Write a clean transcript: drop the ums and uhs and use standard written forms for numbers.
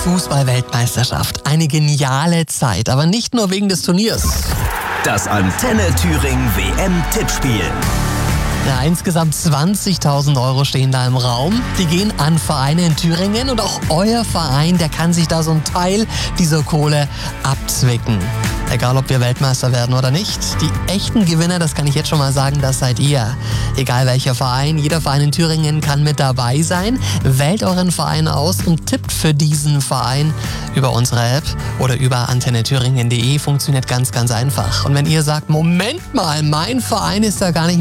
Fußball-Weltmeisterschaft. Eine geniale Zeit, aber nicht nur wegen des Turniers. Das Antenne Thüringen WM-Tippspiel. Ja, insgesamt 20.000 € stehen da im Raum. Die gehen an Vereine in Thüringen und auch euer Verein, der kann sich da so einen Teil dieser Kohle abzwicken. Egal, ob wir Weltmeister werden oder nicht. Die echten Gewinner, das kann ich jetzt schon mal sagen, das seid ihr. Egal welcher Verein, jeder Verein in Thüringen kann mit dabei sein. Wählt euren Verein aus und tippt für diesen Verein über unsere App oder über antennethüringen.de. Funktioniert ganz, ganz einfach. Und wenn ihr sagt, Moment mal, mein Verein ist da gar nicht